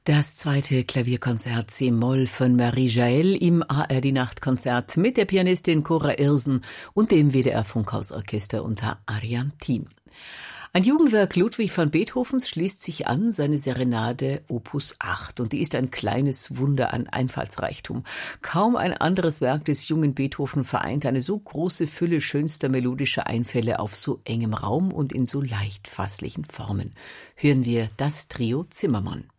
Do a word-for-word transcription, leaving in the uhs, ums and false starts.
Das zweite Klavierkonzert C-Moll von Marie Jaël im A R D-Nachtkonzert mit der Pianistin Cora Irsen und dem W D R-Funkhausorchester unter Ariane Thiem. Ein Jugendwerk Ludwig van Beethovens schließt sich an, seine Serenade Opus acht. Und die ist ein kleines Wunder an Einfallsreichtum. Kaum ein anderes Werk des jungen Beethoven vereint eine so große Fülle schönster melodischer Einfälle auf so engem Raum und in so leicht fasslichen Formen. Hören wir das Trio Zimmermann.